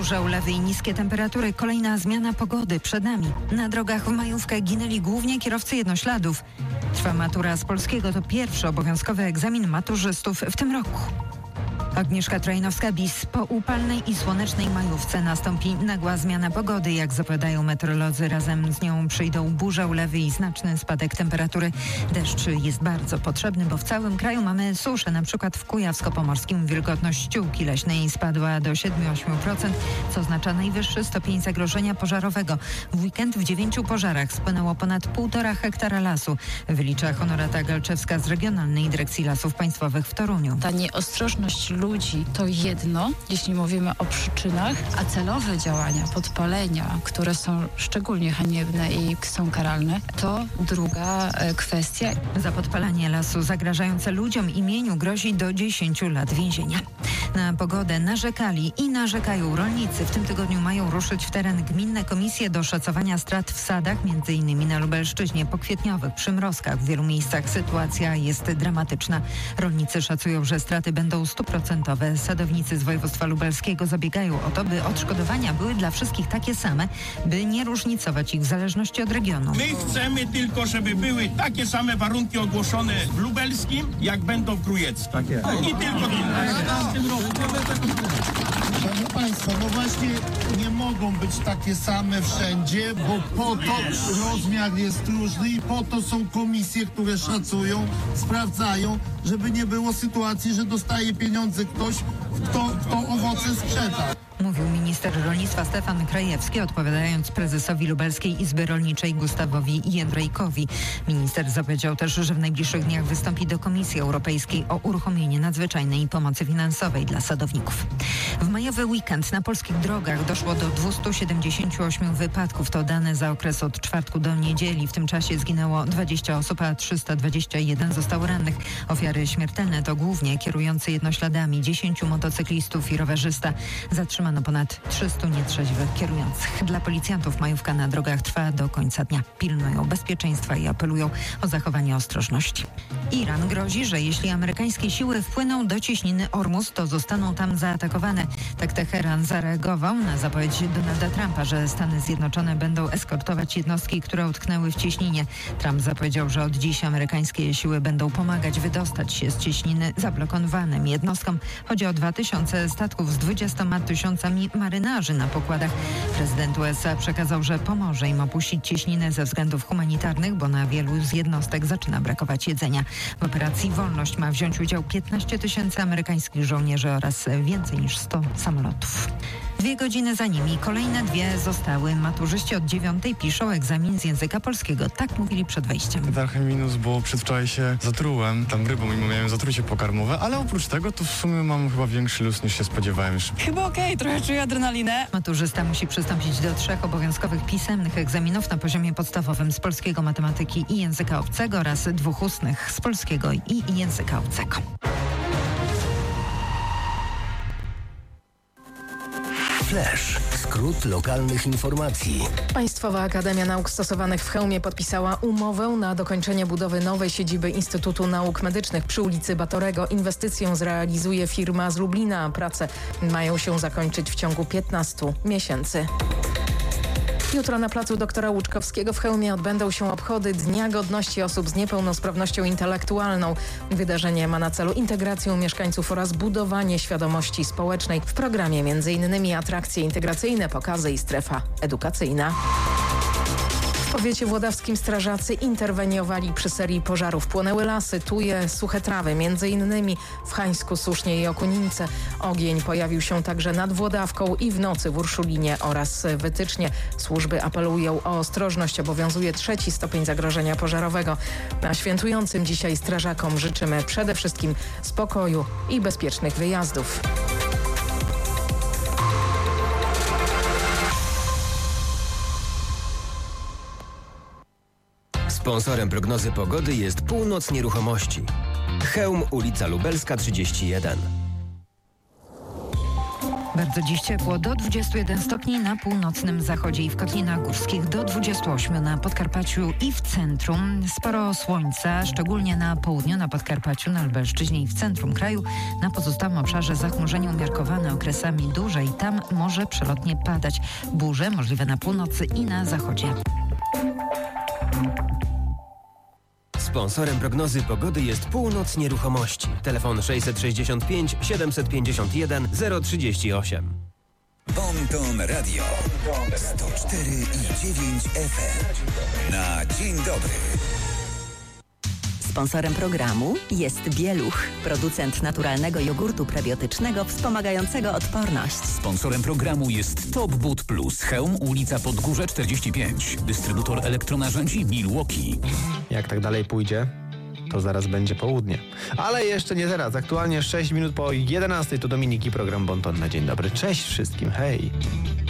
Burze, ulewy i niskie temperatury. Kolejna zmiana pogody przed nami. Na drogach w majówkę ginęli głównie kierowcy jednośladów. Trwa matura z polskiego. To pierwszy obowiązkowy egzamin maturzystów w tym roku. Agnieszka Trajnowska-Bis. Po upalnej i słonecznej majówce nastąpi nagła zmiana pogody. Jak zapowiadają meteorolodzy, razem z nią przyjdą burze, ulewy i znaczny spadek temperatury. Deszcz jest bardzo potrzebny, bo w całym kraju mamy suszę. Na przykład w Kujawsko-Pomorskim wilgotność ściółki leśnej spadła do 7-8%, co oznacza najwyższy stopień zagrożenia pożarowego. W weekend w 9 pożarach spłynęło ponad 1,5 hektara lasu, wylicza Honorata Galczewska z Regionalnej Dyrekcji Lasów Państwowych w Toruniu. Ta nieostrożność ludzi to jedno, jeśli mówimy o przyczynach, a celowe działania, podpalenia, które są szczególnie haniebne i są karalne, to druga kwestia. Za podpalanie lasu zagrażające ludziom i mieniu grozi do 10 lat więzienia. Na pogodę narzekali i narzekają rolnicy. W tym tygodniu mają ruszyć w teren gminne komisje do szacowania strat w sadach, m.in. na Lubelszczyźnie. Po kwietniowych przymrozkach w wielu miejscach sytuacja jest dramatyczna. Rolnicy szacują, że straty będą 100%. Sadownicy z województwa lubelskiego zabiegają o to, by odszkodowania były dla wszystkich takie same, by nie różnicować ich w zależności od regionu. My chcemy tylko, żeby były takie same warunki ogłoszone w lubelskim, jak będą w krujeckim. Tak jest. I tylko Proszę Państwa, no właśnie nie mogą być takie same wszędzie, bo po to rozmiar jest różny i po to są komisje, które szacują, sprawdzają, żeby nie było sytuacji, że dostaje pieniądze ktoś, kto owoce sprzeda. Mówił minister rolnictwa Stefan Krajewski, odpowiadając prezesowi Lubelskiej Izby Rolniczej Gustawowi Jędrejkowi. Minister zapowiedział też, że w najbliższych dniach wystąpi do Komisji Europejskiej o uruchomienie nadzwyczajnej pomocy finansowej dla sadowników. W majowy weekend na polskich drogach doszło do 278 wypadków. To dane za okres od czwartku do niedzieli. W tym czasie zginęło 20 osób, a 321 zostało rannych. Ofiary śmiertelne to głównie kierujący jednośladami, 10 motocyklistów i rowerzysta. Zatrzymano ponad 300 nietrzeźwych kierujących. Dla policjantów majówka na drogach trwa do końca dnia. Pilnują bezpieczeństwa i apelują o zachowanie ostrożności. Iran grozi, że jeśli amerykańskie siły wpłyną do cieśniny Ormus, to zostaną tam zaatakowane. Tak Teheran zareagował na zapowiedź Donalda Trumpa, że Stany Zjednoczone będą eskortować jednostki, które utknęły w cieśninie. Trump zapowiedział, że od dziś amerykańskie siły będą pomagać wydostać się z cieśniny zablokowanym jednostkom. Chodzi o 2000 statków z 20 tysiącami marynarzy na pokładach. Prezydent USA przekazał, że pomoże im opuścić cieśninę ze względów humanitarnych, bo na wielu z jednostek zaczyna brakować jedzenia. W operacji Wolność ma wziąć udział 15 000 amerykańskich żołnierzy oraz więcej niż 100 samolotów. 2 godziny za nimi kolejne 2 zostały. Maturzyści od 9 piszą egzamin z języka polskiego. Tak mówili przed wejściem. Trochę minus, bo przedwczoraj się zatrułem tam rybą i miałem zatrucie pokarmowe, ale oprócz tego to w sumie mam chyba większy luz niż się spodziewałem. Chyba okej, trochę czuję adrenalinę. Maturzysta musi przystąpić do 3 obowiązkowych pisemnych egzaminów na poziomie podstawowym z polskiego, matematyki i języka obcego oraz 2 ustnych z polskiego i języka obcego. Flash. Skrót lokalnych informacji. Państwowa Akademia Nauk Stosowanych w Chełmie podpisała umowę na dokończenie budowy nowej siedziby Instytutu Nauk Medycznych przy ulicy Batorego. Inwestycję zrealizuje firma z Lublina. Prace mają się zakończyć w ciągu 15 miesięcy. Jutro na placu Doktora Łuczkowskiego w Chełmie odbędą się obchody Dnia Godności Osób z Niepełnosprawnością Intelektualną. Wydarzenie ma na celu integrację mieszkańców oraz budowanie świadomości społecznej. W programie m.in. atrakcje integracyjne, pokazy i strefa edukacyjna. W powiecie włodawskim strażacy interweniowali przy serii pożarów. Płonęły lasy, tuje, suche trawy, m.in. w Hańsku, Susznie i Okunince. Ogień pojawił się także nad Włodawką i w nocy w Urszulinie oraz Wytycznie. Służby apelują o ostrożność. Obowiązuje 3 stopień zagrożenia pożarowego. A świętującym dzisiaj strażakom życzymy przede wszystkim spokoju i bezpiecznych wyjazdów. Sponsorem prognozy pogody jest Północ Nieruchomości. Chełm, ulica Lubelska 31. Bardzo dziś ciepło, do 21 stopni na północnym zachodzie i w Kotlinach Górskich, do 28 na Podkarpaciu i w centrum. Sporo słońca, szczególnie na południu, na Podkarpaciu, na Lubelszczyźnie i w centrum kraju. Na pozostałym obszarze zachmurzenie umiarkowane, okresami duże i tam może przelotnie padać. Burze możliwe na północy i na zachodzie. Sponsorem prognozy pogody jest Północ Nieruchomości. Telefon 665 751 038. Bonton Radio 104,9 FM. Na dzień dobry. Sponsorem programu jest Bieluch, producent naturalnego jogurtu prebiotycznego wspomagającego odporność. Sponsorem programu jest Top Boot Plus, Chełm, ulica Podgórze 45. Dystrybutor elektronarzędzi Milwaukee. Jak tak dalej pójdzie, to zaraz będzie południe. Ale jeszcze nie teraz. Aktualnie 6 minut po 11 to Dominik i program Bonton na dzień dobry. Cześć wszystkim, hej!